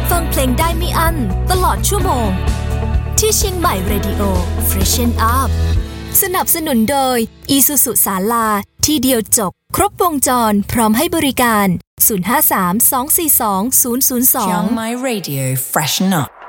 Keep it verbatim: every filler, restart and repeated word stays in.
ฟังเพลงได้ไม่อั้นตลอดชั่วโมงที่เชียงใหม่ Radio Freshen Up สนับสนุนโดย Isuzu ศาลาที่เดียวจบครบวงจรพร้อมให้บริการศูนย์ ห้า สาม สอง สี่ สอง ศูนย์ ศูนย์ สอง Chiang Mai Radio Freshen Up